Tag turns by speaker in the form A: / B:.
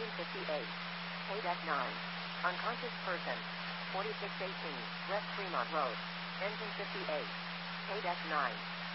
A: 1358. KDEC 9. Unconscious person. 4618. West Fremont Road. Engine 58. KDEC 9.